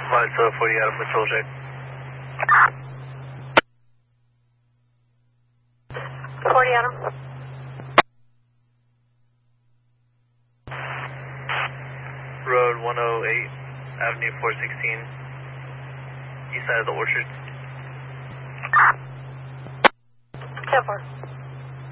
Flight 40 Adam with Soldier. 40 Adam. Road 108, Avenue 416, east side of the orchard. 10-4.